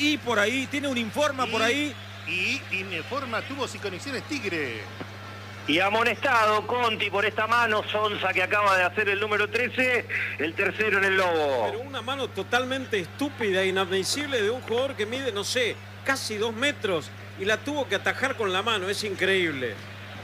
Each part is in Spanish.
y por ahí, tiene un Informa por ahí. Y Informa Tubos y Conexiones Tigre. Y amonestado Conti por esta mano, Sonsa que acaba de hacer el número 13, el tercero en el Lobo. Pero una mano totalmente estúpida, inadmisible de un jugador que mide, no sé, casi 2 metros y la tuvo que atajar con la mano, es increíble.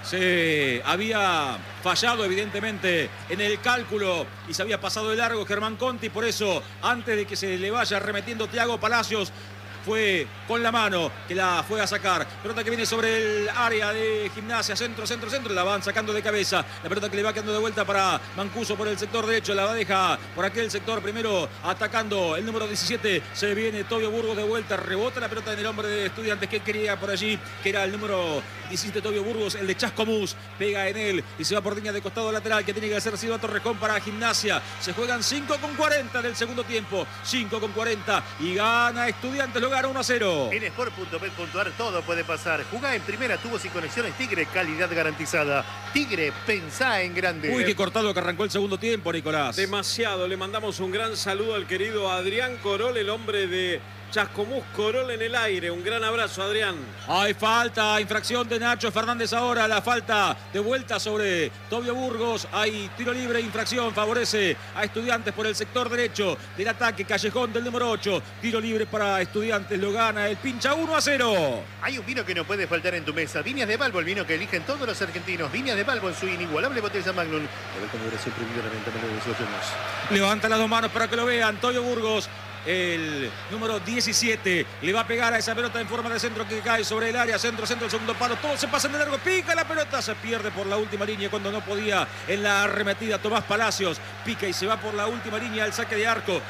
Se había fallado evidentemente en el cálculo y se había pasado de largo Germán Conti, por eso antes de que se le vaya arremetiendo Thiago Palacios, fue con la mano que la fue a sacar. Pelota que viene sobre el área de Gimnasia, centro, la van sacando de cabeza. La pelota que le va quedando de vuelta para Mancuso por el sector derecho, la deja por aquel sector, primero atacando el número 17. Se viene Tobio Burgos de vuelta, rebota la pelota en el hombre de Estudiantes que quería por allí, que era el número 17 Tobio Burgos, el de Chascomús, pega en él y se va por línea de costado lateral que tiene que hacer Silva Torrejón para Gimnasia. Se juegan 5:40 del segundo tiempo, 5:40 y gana Estudiantes, lo gana 1-0. En sport.bet.ar todo puede pasar. Jugá en primera, Tubos y Conexiones Tigre, calidad garantizada. Tigre, pensá en grande. Uy, qué cortado que arrancó el segundo tiempo, Nicolás. Demasiado. Le mandamos un gran saludo al querido Adrián Corol, el hombre de Chascomús. Corol en el aire. Un gran abrazo, Adrián. Hay falta, infracción de Nacho Fernández ahora. La falta de vuelta sobre Tobio Burgos. Hay tiro libre, infracción. Favorece a Estudiantes por el sector derecho del ataque. Callejón del número 8. Tiro libre para Estudiantes. Lo gana el Pincha 1-0. Hay un vino que no puede faltar en tu mesa. Viñas de Balbo, el vino que eligen todos los argentinos. Viñas de Balbo en su inigualable botella Magnum. A ver cómo duración prohibida la venta de los Levanta las dos manos para que lo vean. Tobio Burgos, el número 17, le va a pegar a esa pelota en forma de centro que cae sobre el área, centro, el segundo palo, todos se pasan de largo, pica la pelota, se pierde por la última línea cuando no podía en la arremetida Tomás Palacios, pica y se va por la última línea al saque de arco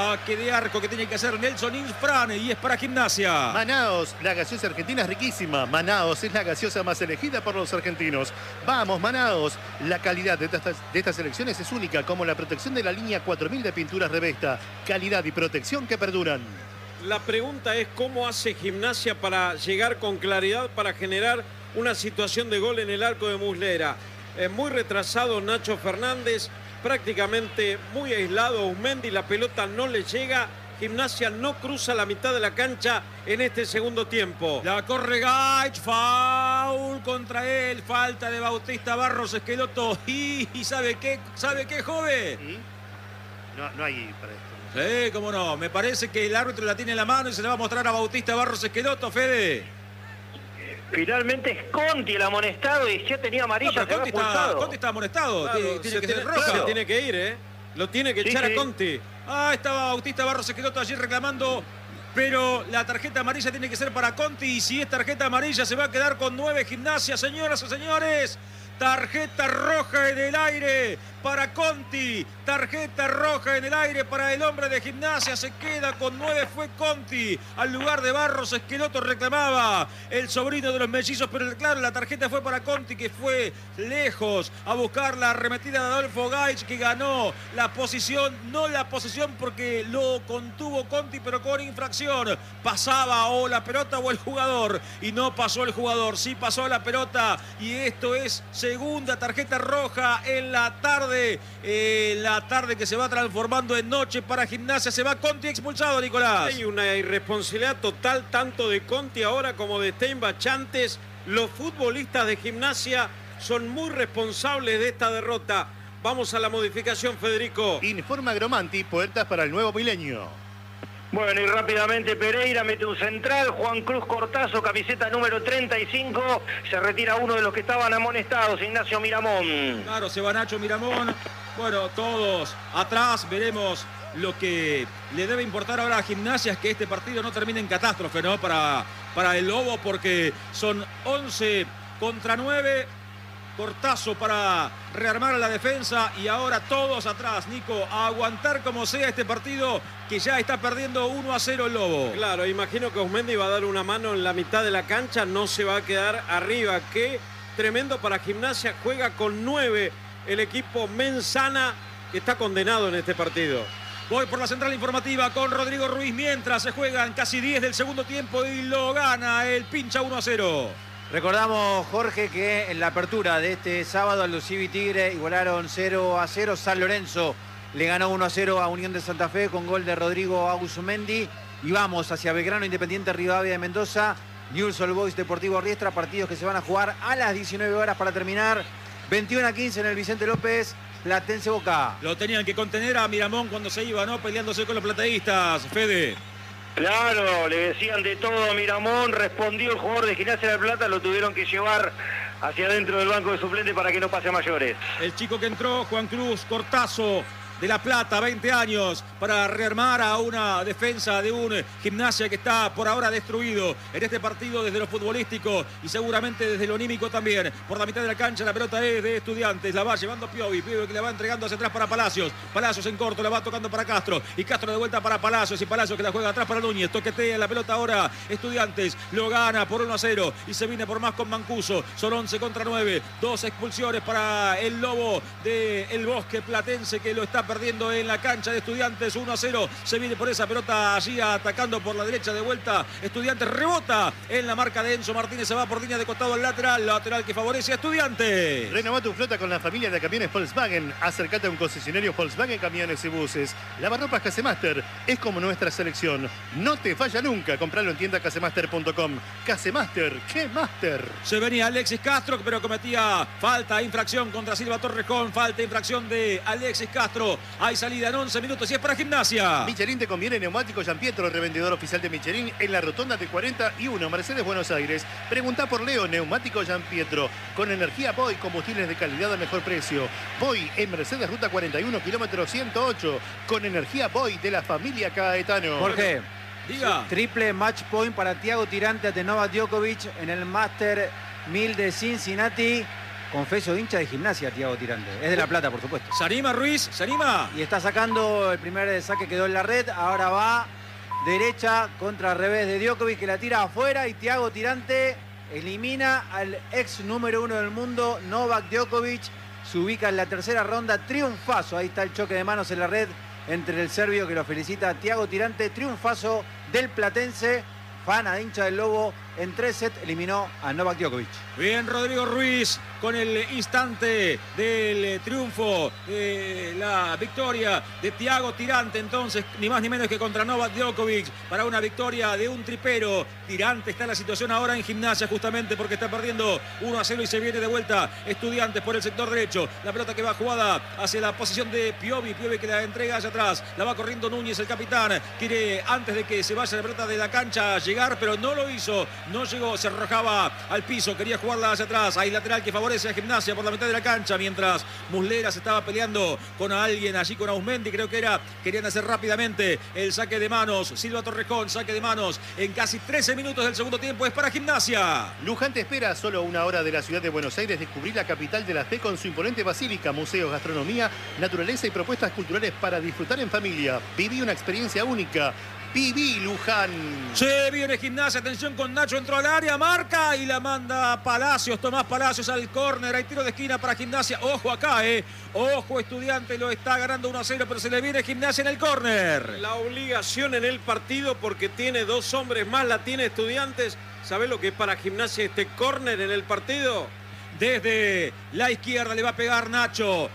que tiene que hacer Nelson Infrane y es para Gimnasia. Manaos, la gaseosa argentina es riquísima. Manaos es la gaseosa más elegida por los argentinos. Vamos, Manaos. La calidad de estas elecciones es única, como la protección de la línea 4000 de pinturas Revesta. Calidad y protección que perduran. La pregunta es cómo hace Gimnasia para llegar con claridad, para generar una situación de gol en el arco de Muslera. Muy retrasado Nacho Fernández, prácticamente muy aislado Uzmendi, la pelota no le llega. Gimnasia no cruza la mitad de la cancha en este segundo tiempo. La corre Gaich, foul contra él, falta de Bautista Barros Esqueloto. Y ¿sabe qué, joven? ¿Sí? No hay para esto. Sí, cómo no. Me parece que el árbitro la tiene en la mano y se la va a mostrar a Bautista Barros Esqueloto, Fede. Finalmente es Conti el amonestado y ya tenía amarilla. No, Conti está amonestado. Claro, tiene que ser roja. Se tiene que ir, ¿eh? Lo tiene que echar a Conti. Ah, estaba Bautista Barros Esqueloto allí reclamando, pero la tarjeta amarilla tiene que ser para Conti y si es tarjeta amarilla se va a quedar con 9 Gimnasia, señoras y señores. Tarjeta roja en el aire para Conti. Tarjeta roja en el aire para el hombre de Gimnasia. Se queda con 9. Fue Conti. Al lugar de Barros Esqueloto reclamaba el sobrino de los mellizos. Pero claro, la tarjeta fue para Conti, que fue lejos a buscar la arremetida de Adolfo Gaich, que ganó la posición. No la posesión porque lo contuvo Conti, pero con infracción. Pasaba o la pelota o el jugador. Y no pasó el jugador. Sí pasó la pelota. Y esto es segunda tarjeta roja en la tarde. La tarde que se va transformando en noche para Gimnasia. Se va Conti expulsado, Nicolás. Hay una irresponsabilidad total tanto de Conti ahora como de Steinbach antes. Los futbolistas de Gimnasia son muy responsables de esta derrota. Vamos a la modificación, Federico. Informa Gromanti, puertas para el nuevo milenio. Bueno, y rápidamente Pereira mete un central, Juan Cruz Cortazo, camiseta número 35, se retira uno de los que estaban amonestados, Ignacio Miramón. Claro, se va Nacho Miramón. Bueno, todos atrás, veremos lo que le debe importar ahora a Gimnasia es que este partido no termine en catástrofe, ¿no? Para el Lobo, porque son 11 contra 9. Cortazo para rearmar a la defensa y ahora todos atrás, Nico, a aguantar como sea este partido que ya está perdiendo 1-0 el Lobo. Claro, imagino que Uzmendi va a dar una mano en la mitad de la cancha, no se va a quedar arriba. Qué tremendo para Gimnasia, juega con 9 el equipo Menzana, que está condenado en este partido. Voy por la central informativa con Rodrigo Ruiz mientras se juegan casi 10 del segundo tiempo y lo gana el Pincha 1-0. Recordamos, Jorge, que en la apertura de este sábado Aldosivi y Tigre igualaron 0-0. San Lorenzo le ganó 1-0 a Unión de Santa Fe con gol de Rodrigo Ausumendi. Y vamos hacia Belgrano, Independiente Rivadavia de Mendoza, Newell's Old Boys, Deportivo Riestra, partidos que se van a jugar a las 19 horas para terminar. 21-15 en el Vicente López, Platense Boca. Lo tenían que contener a Miramón cuando se iba, ¿no? Peleándose con los plateístas, Fede. Claro, le decían de todo a Miramón, respondió el jugador de Gimnasia de La Plata, lo tuvieron que llevar hacia adentro del banco de suplentes para que no pase a mayores. El chico que entró, Juan Cruz Cortazo, de La Plata, 20 años, para rearmar a una defensa de un Gimnasia que está por ahora destruido en este partido desde lo futbolístico y seguramente desde lo anímico también. Por la mitad de la cancha la pelota es de Estudiantes, la va llevando Piovi que la va entregando hacia atrás para Palacios. Palacios en corto, la va tocando para Castro y Castro de vuelta para Palacios y Palacios que la juega atrás para Núñez. Toquetea la pelota ahora Estudiantes, lo gana por 1-0 y se viene por más con Mancuso. Son 11 contra 9, 2 expulsiones para el Lobo del Bosque Platense que lo está perdiendo en la cancha de Estudiantes. 1-0, se viene por esa pelota allí atacando por la derecha de vuelta. Estudiantes rebota en la marca de Enzo Martínez, se va por línea de costado al lateral que favorece a Estudiantes. Renová tu flota con la familia de camiones Volkswagen. Acércate a un concesionario Volkswagen Camiones y Buses. Lavarropas Casemaster es como nuestra selección. No te falla nunca. Compralo en tienda casemaster.com. Casemaster, ¿qué master? Se venía Alexis Castro, pero cometía falta, infracción contra Silva Torrejón. Falta, infracción de Alexis Castro. Hay salida en 11 minutos y es para Gimnasia. Michelin te conviene neumático Gianpietro, revendedor oficial de Michelin en la rotonda de 41, Mercedes, Buenos Aires. Pregunta por Leo, neumático Gianpietro. Con energía Boy, combustibles de calidad a mejor precio. Boy en Mercedes, ruta 41, kilómetro 108. Con energía Boy de la familia Caetano. Jorge, Diga. triple match point para Thiago Tirante ante Novak Djokovic en el Master 1000 de Cincinnati. Confeso, hincha de Gimnasia, Thiago Tirante. Es de La Plata, por supuesto. ¿Se anima Ruiz? ¿Se anima? Y está sacando el primer saque, quedó en la red. Ahora va derecha contra revés de Djokovic que la tira afuera. Y Thiago Tirante elimina al ex número 1 del mundo, Novak Djokovic. Se ubica en la tercera ronda. Triunfazo. Ahí está el choque de manos en la red entre el serbio que lo felicita a Thiago Tirante. Triunfazo del platense. Fana de hincha del Lobo, en 3 sets eliminó a Novak Djokovic. Bien, Rodrigo Ruiz con el instante del triunfo, la victoria de Thiago Tirante, entonces ni más ni menos que contra Novak Djokovic para una victoria de un tripero. Tirante está en la situación ahora en Gimnasia justamente porque está perdiendo 1-0 y se viene de vuelta Estudiantes por el sector derecho. La pelota que va jugada hacia la posición de Piovi que la entrega hacia atrás, la va corriendo Núñez, el capitán, quiere antes de que se vaya la pelota de la cancha llegar, pero no lo hizo, no llegó, se arrojaba al piso, quería jugarla hacia atrás. Hay lateral que favorece a Gimnasia por la mitad de la cancha, mientras Muslera se estaba peleando con alguien allí, con Ausmendi, creo que era, querían hacer rápidamente el saque de manos. Silva Torrejón, saque de manos en casi 13 minutos del segundo tiempo, es para Gimnasia. Luján te espera a solo una hora de la ciudad de Buenos Aires. Descubrir la capital de la fe con su imponente basílica, museos, gastronomía, naturaleza y propuestas culturales para disfrutar en familia. Viví una experiencia única. Viví Luján. Se viene Gimnasia, atención con Nacho, entró al área, marca y la manda Palacios, Tomás Palacios al córner, hay tiro de esquina para Gimnasia, ojo acá, ojo Estudiante, lo está ganando 1-0, pero se le viene Gimnasia en el córner. La obligación en el partido porque tiene 2 hombres más, la tiene Estudiantes. ¿Sabe lo que es para Gimnasia este córner en el partido? Desde la izquierda le va a pegar Nacho.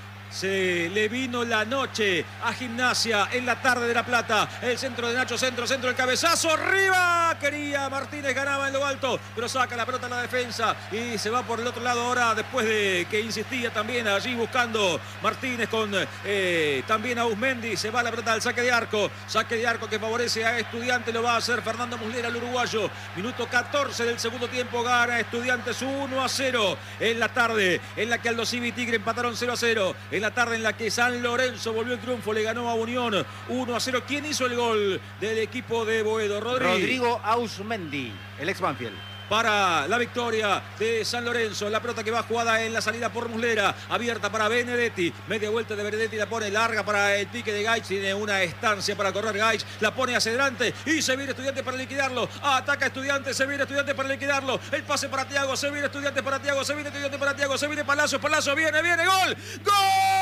Se le vino la noche a Gimnasia en la tarde de La Plata. El centro de Nacho, centro, el cabezazo, arriba. Quería Martínez, ganaba en lo alto, pero saca la pelota a la defensa y se va por el otro lado ahora después de que insistía también allí buscando Martínez con también a Ausmendi. Se va la pelota al saque de arco que favorece a Estudiante, lo va a hacer Fernando Muslera, el uruguayo. Minuto 14 del segundo tiempo, gana Estudiantes 1-0 en la tarde en la que Aldo Civi y Tigre empataron 0-0. En la tarde en la que San Lorenzo volvió el triunfo, le ganó a Unión 1-0. ¿Quién hizo el gol del equipo de Boedo? Rodrigo Ausmendi, el ex Banfield. Para la victoria de San Lorenzo, la pelota que va jugada en la salida por Muslera, abierta para Benedetti, media vuelta de Benedetti, la pone larga para el pique de Gaich, tiene una estancia para correr Gaich, la pone hacia adelante y se viene Estudiante para liquidarlo, ataca Estudiante, se viene Estudiante para liquidarlo, el pase para Thiago, se viene Estudiante para Thiago, se viene Estudiante para Thiago, se viene Palacios, viene, gol, ¡gol!